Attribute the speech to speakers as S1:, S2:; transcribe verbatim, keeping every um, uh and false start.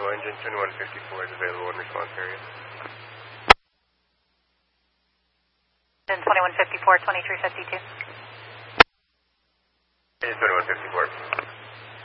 S1: available. Engine twenty-one fifty-four is available in response area.
S2: Engine twenty-one fifty-four, twenty-three fifty-two.
S1: Engine twenty-one fifty-four.